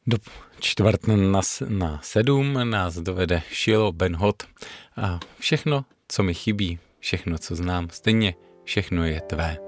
Do čtvrt na 7 nás dovede Shiloh Ben Hod a všechno, co mi chybí, všechno, co znám, stejně všechno je tvé.